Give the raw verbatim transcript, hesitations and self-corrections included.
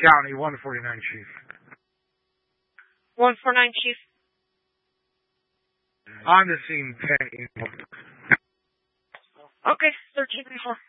County, one forty-nine, Chief. one forty-nine, Chief. On the scene, ten. Okay, thirteen before.